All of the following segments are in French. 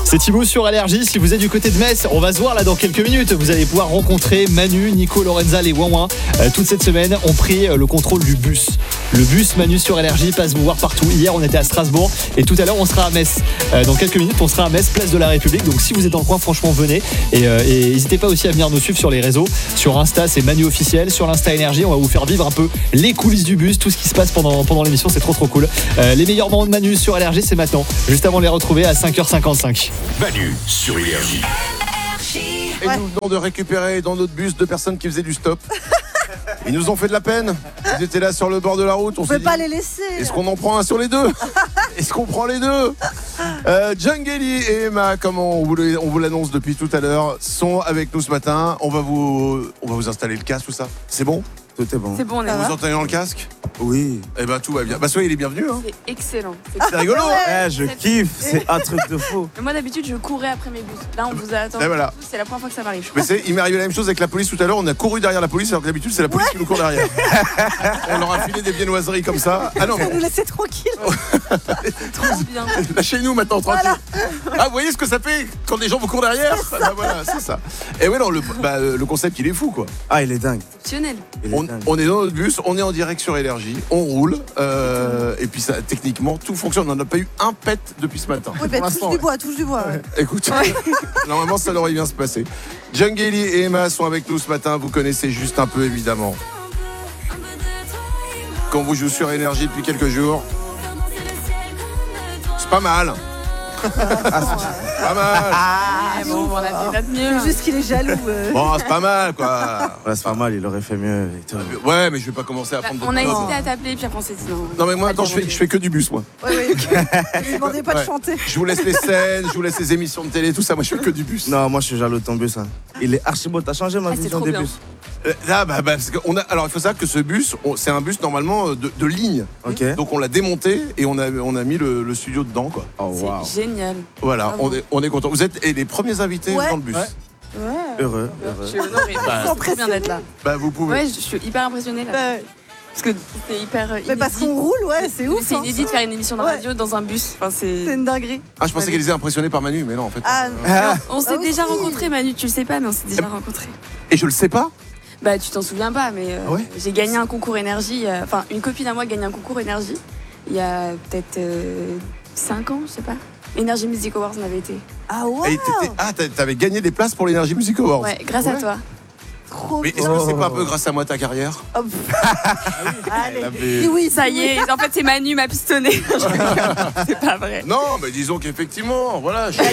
C'est Thibaut sur Allergie. Si vous êtes du côté de Metz, on va se voir là dans quelques minutes. Vous allez pouvoir rencontrer Manu, Nico, Lorenza, les Ouin-Ouin. Toute cette semaine, on pris le contrôle du bus. Le bus Manu sur Allergie passe vous voir partout. Hier, on était à Strasbourg et tout à l'heure, on sera à Metz. Dans quelques minutes, on sera à Metz, place de la République. Donc si vous êtes dans le coin, franchement, venez. Et n'hésitez pas aussi à venir nous suivre sur les réseaux. Sur Insta, c'est Manu officiel. Sur l'Insta Énergie, on va vous faire vivre un peu les coulisses du bus, tout ce qui se passe pendant l'émission. C'est trop cool. Les meilleurs moments de Manu sur Allergie, c'est maintenant. Juste avant de les retrouver à 5h55. Manu sur Énergie. Et nous venons de récupérer dans notre bus 2 personnes qui faisaient du stop. Ils nous ont fait de la peine. Ils étaient là sur le bord de la route. On peut pas les laisser. Est-ce qu'on en prend un sur les deux? Est-ce qu'on prend les deux? Jungeli et Emma, comme on vous l'annonce depuis tout à l'heure, sont avec nous ce matin. On va vous installer le casque, tout ça. C'est bon? Tout est bon. C'est bon, on est Vous entendez dans le casque? Oui. Eh ben tout va bien. Bah soyez les bienvenus. Hein. C'est excellent. C'est rigolo. Hein. Je kiffe, c'est un truc de fou. Moi d'habitude je courais après mes bus. Là on vous a attendu. Et voilà. C'est la première fois que ça m'arrive. Mais il m'est arrivé la même chose avec la police tout à l'heure. On a couru derrière la police alors que d'habitude c'est la police qui nous court derrière. On leur a filé des viennoiseries comme ça. Ah non, Vous nous laissez tranquille. Trop bien. Lâchez-nous maintenant tranquille. Ah vous voyez ce que ça fait quand les gens vous courent derrière? Bah, voilà, c'est ça. Et ouais non, le concept il est fou quoi. Ah, il est dingue. Exceptionnel. On est dans notre bus, on est en direct sur Énergie, on roule et puis ça, techniquement tout fonctionne. On n'a pas eu un pet depuis ce matin. Oui, bah, touche du bois. Écoute, normalement ça devrait bien se passer. Jungeli et Emma sont avec nous ce matin, vous connaissez juste un peu évidemment. Quand vous jouez sur Énergie depuis quelques jours, c'est pas mal. Pas mal. Bon, on a fait notre mieux. C'est juste qu'il est jaloux. Bon, c'est pas mal quoi. Ouais, c'est pas mal, il aurait fait mieux. Et tout. Ouais, mais je vais pas commencer à prendre On a votre hésité à t'appeler puis après on s'est dit non. Non mais moi attends, je fais que du bus moi. Oui. Ne lui demandez pas de Ouais. chanter. Je vous laisse les scènes, je vous laisse les émissions de télé, tout ça. Moi je fais que du bus. Non, moi je suis jaloux de ton bus. Hein. Il est archi beau, t'as changé ma c'est vision trop des bien. bus. Là, parce qu'on a. Alors il faut savoir que ce bus, c'est un bus normalement de ligne. Ok. Donc on l'a démonté et on a mis le studio dedans quoi. Oh waouh. C'est génial. Voilà, Bravo. on est content. Vous êtes les premiers invités Ouais. dans le bus. Ouais. Heureux. Je suis honorée. C'est trop bien d'être là. Bah vous pouvez. Ouais, je suis hyper impressionnée là. Parce que c'est hyper Mais inédit. parce qu'on roule, ouais, c'est ouf. C'est hein. inédit de faire une émission de Ouais. radio dans un bus. Enfin, C'est c'est... une dinguerie. Ah je pensais qu'elle était impressionnée par Manu, mais non en fait. Ah, On s'est Ah, déjà aussi. rencontrés, Manu, tu le sais pas, mais on s'est déjà rencontrés. Et je le sais pas. Bah, tu t'en souviens pas, mais Ouais. j'ai gagné un concours énergie. Enfin, une copine à moi a gagné un concours énergie il y a peut-être 5 ans, je sais pas. Energy Music Awards, on avait été. ah ouais. Et t'avais gagné des places pour l'Energy Music Awards. Ouais, grâce à toi. Trop Mais bien. est-ce que c'est pas un peu grâce à moi ta carrière? Oh, Allez. avait- Et oui, Ça y est, en fait, c'est Manu m'a pistonné. C'est pas vrai. Non, mais disons qu'effectivement, voilà, je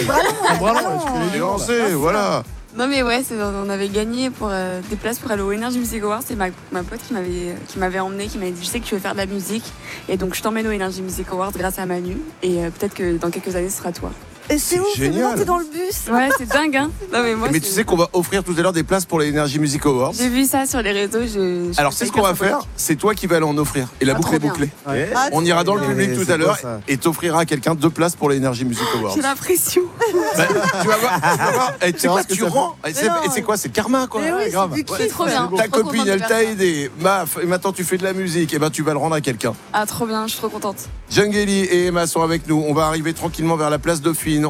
Ah, suis lancé, voilà. Non, mais ouais, on avait gagné pour des places pour aller au Energy Music Awards. C'est ma pote qui m'avait emmené, qui m'avait dit: je sais que tu veux faire de la musique. Et donc, je t'emmène au Energy Music Awards grâce à Manu. Et peut-être que dans quelques années, ce sera toi. Et c'est ouf, génial. t'es dans le bus. Ouais, c'est dingue, hein. Non, mais moi, Mais tu sais qu'on va offrir tout à l'heure des places pour les Energy Music Awards. j'ai vu ça sur les réseaux. Alors c'est ce qu'on va faire, c'est toi qui vas aller en offrir. Et la Ah, boucle trop est bien. bouclée. Ouais. Ah, On ira dans le Ouais, public tout c'est à l'heure beau, ça. et t'offrira à quelqu'un 2 places pour les Energy Music Awards. J'ai l'impression. Bah, tu vas voir. Et tu sais quoi, ce que tu ça rends. Et Mais non. c'est quoi, c'est le karma quoi. Mais oui, c'est grave. du kiff. C'est trop bien. Ta Je suis trop copine, contente de elle faire t'a ça. aidé, maf, et maintenant tu fais de la musique, et ben tu vas le rendre à quelqu'un. Ah, trop bien, je suis trop contente. Jungeli et Emma sont avec nous. On va arriver tranquillement vers la place Dauphine.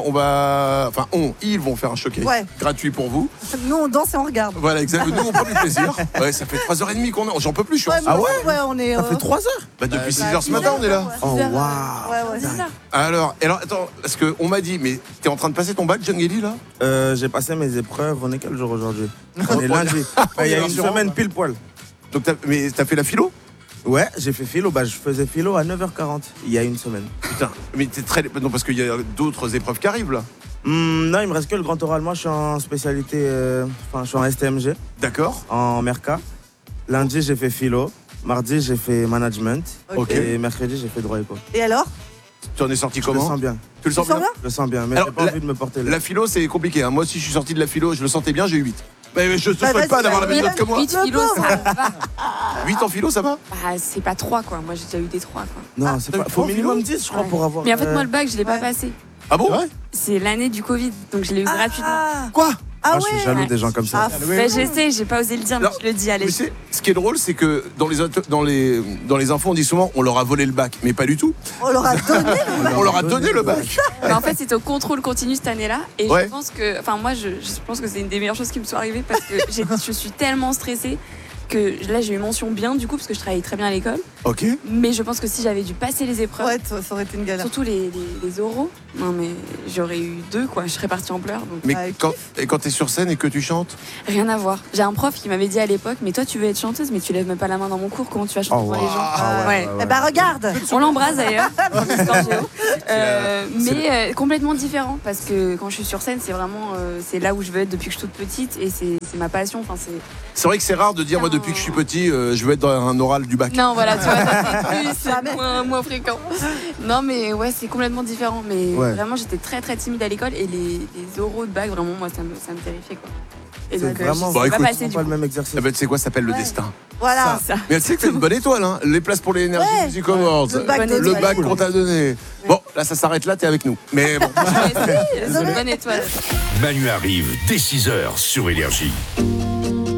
Ils vont faire un showcase Ouais. gratuit pour vous. Nous, on danse et on regarde. Voilà, exactement. Nous, on prend du plaisir. Ouais, ça fait 3h30 qu'on est. J'en peux plus, je suis en Ouais, salle. mais on est. Ça fait 3 heures. Bah, depuis 6h ce matin, on est là. Oh Bizarre. waouh. Ouais. C'est ça. Alors, attends, parce qu'on m'a dit, mais t'es en train de passer ton bac, Jungeli, là? J'ai passé mes épreuves. On est quel jour aujourd'hui? On est lundi. Il y a une semaine pile poil. Donc, t'as fait la philo? Ouais, j'ai fait philo. Bah, je faisais philo à 9h40 il y a une semaine. Putain, mais t'es très. Non, parce qu'il y a d'autres épreuves qui arrivent, là. Non, il me reste que le grand oral. Moi, je suis en spécialité. Enfin, je suis en STMG, D'accord. en Merca. Lundi, j'ai fait philo. Mardi, j'ai fait management. Ok. Et mercredi, j'ai fait droit éco. Et alors? Tu en es sorti Je le comment? sens bien. Tu le sens Tu le bien? sens Je le sens bien, mais Alors, j'ai pas envie de me porter là. La philo, c'est compliqué. Hein. Moi aussi, je suis sorti de la philo, je le sentais bien, j'ai eu 8. Mais je te Bah, souhaite pas vas-y, d'avoir la même bah, note que moi. 8 Le kilos, ça pauvre. va. 8 en philo, ça va? Bah, c'est pas 3, quoi. Moi, j'ai déjà eu des 3, quoi. Non, c'est t'as pas. eu Faut trois minimum philo 10, je crois, Ouais. pour avoir. Mais en fait, moi, le bac, je l'ai pas Ouais. passé. Ah bon? C'est l'année du Covid, donc je l'ai eu gratuitement. Ah, Quoi? Ah Moi, je suis jaloux ouais. des gens comme ça. Ah, Bah, je sais, j'ai pas osé le dire, mais Non, je le dis, allez. Mais ce qui est drôle, c'est que dans les infos, on dit souvent on leur a volé le bac, mais pas du tout. on leur a donné. On leur a donné le bac. Mais en fait, c'était au contrôle continu cette année-là. Et Ouais. je pense que, enfin, moi, je pense que c'est une des meilleures choses qui me soit arrivée parce que je suis tellement stressée que là, j'ai eu mention bien du coup parce que je travaillais très bien à l'école. Ok. Mais je pense que si j'avais dû passer les épreuves, Ouais, ça aurait été une galère. surtout les oraux, non mais j'aurais eu 2 quoi, je serais partie en pleurs. Donc Mais Bah, quand t'es sur scène et que tu chantes, rien à voir. J'ai un prof qui m'avait dit à l'époque, mais toi tu veux être chanteuse, mais tu lèves même pas la main dans mon cours, comment tu vas chanter Oh, devant les wow. gens Ah ouais. Eh ben regarde. On l'embrasse d'ailleurs, professeur Géo. Mais complètement différent parce que quand je suis sur scène, c'est vraiment c'est là où je veux être depuis que je suis toute petite et c'est ma passion. Enfin, c'est vrai que c'est rare de dire moi depuis que je suis petit, je veux être dans un oral du bac. non voilà, tu vois, ça, c'est Jamais. moins fréquent. Non mais ouais, c'est complètement différent. Mais Ouais. vraiment, j'étais très très timide à l'école et les oraux de bac, vraiment, moi ça me terrifiait quoi. Et C'est donc vraiment je Bon, sais pas écoute, passer du pas coup. le même exercice. Ah ben, tu sais quoi, ça s'appelle le Ouais. destin. Voilà. Ça. Mais tu sais que t'as une bonne étoile, hein. Les places pour les Energy Ouais. Music Awards, Le bac de le étoile. bac qu'on t'a donné. Bon, là ça s'arrête là, t'es avec nous. Mais bon. Ouais, si, c'est une bonne étoile. Manu arrive dès 6h sur Énergie.